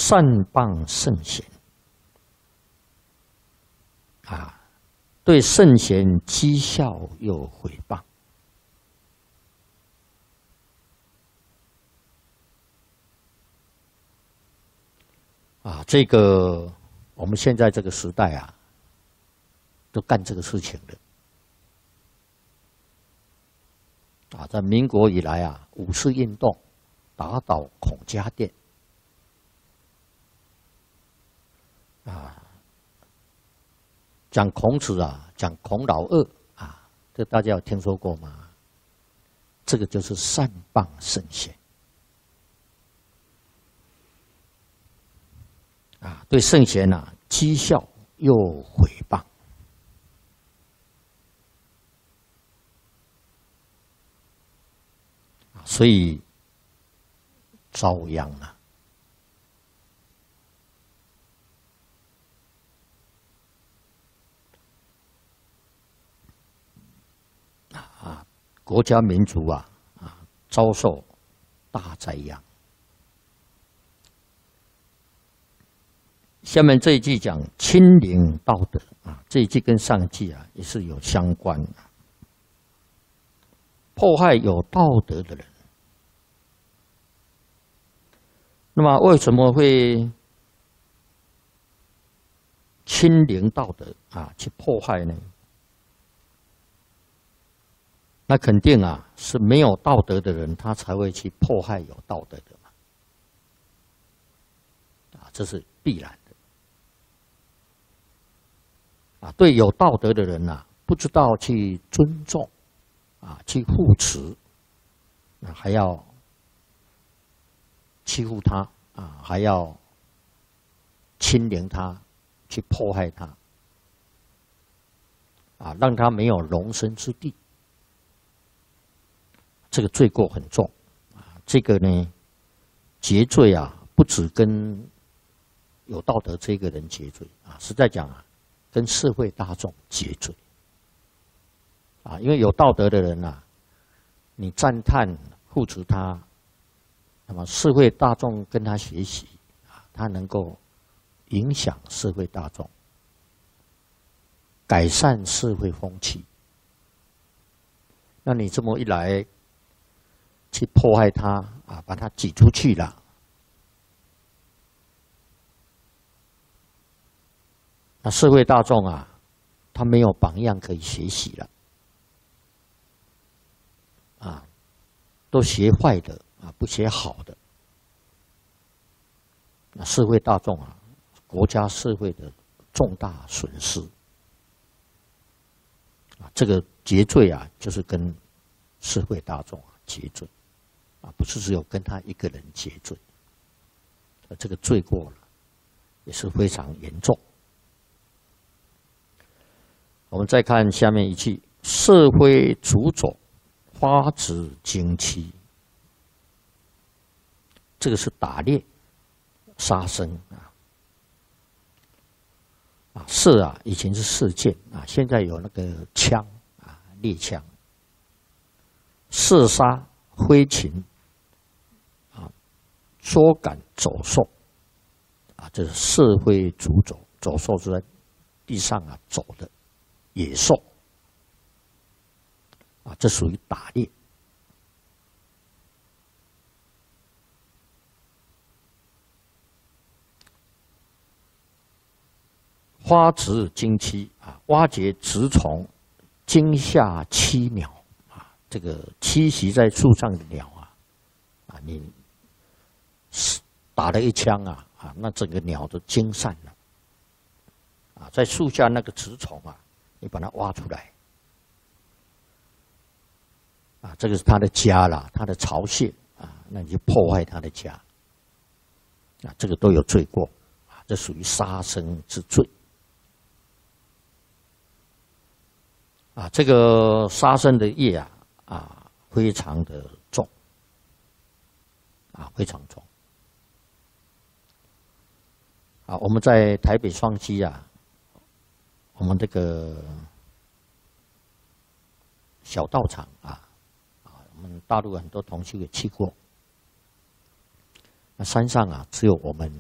善谤圣贤啊，对圣贤讥笑又毁谤啊，这个我们现在这个时代啊，都干这个事情的。啊，在民国以来啊，五四运动打倒孔家店啊，讲孔子啊，讲孔老二啊，这大家有听说过吗？这个就是善谤圣贤啊，对圣贤啊讥笑又毁谤。所以遭殃了啊！国家民族啊遭受大灾殃。下面这一句讲清零道德啊，这一句跟上一句啊也是有相关的。迫害有道德的人。那么为什么会清零道德啊去迫害呢？那肯定啊是没有道德的人，他才会去迫害有道德的嘛，啊，这是必然的。啊，对有道德的人啊，不知道去尊重，啊，去护持，啊，还要欺负他啊，还要欺凌他，去迫害他，啊，让他没有容身之地，这个罪过很重啊。这个呢，结罪啊，不只跟有道德这个人结罪啊，实在讲啊，跟社会大众结罪啊，因为有道德的人啊，你赞叹护持他。那么社会大众跟他学习啊，他能够影响社会大众，改善社会风气。那你这么一来，去迫害他啊，把他挤出去了，那社会大众啊，他没有榜样可以学习了，啊，都学坏的。啊，不学好的，那社会大众啊，国家社会的重大损失啊，这个结罪啊，就是跟社会大众啊结罪啊，不是只有跟他一个人结罪，这个罪过了也是非常严重。我们再看下面一句：社会主走，花枝惊奇。这个是打猎、杀生啊，射啊，以前是射箭啊，现在有那个枪啊，猎枪，射杀、挥禽啊，捉赶走兽啊，这是社会主走，走兽是在地上啊走的野兽啊，这属于打猎。花枝惊奇啊，挖掘植虫，惊吓栖鸟啊。这个栖息在树上的鸟啊，你打了一枪啊，那整个鸟都惊散了啊。在树下那个植虫啊，你把它挖出来啊，这个是它的家啦，它的巢穴啊，那你就破坏它的家啊，这个都有罪过啊，这属于杀生之罪。啊，这个杀生的业啊，非常的重，啊，非常重。啊，我们在台北双溪啊，我们这个小道场啊，我们大陆很多同学也去过。那山上啊，只有我们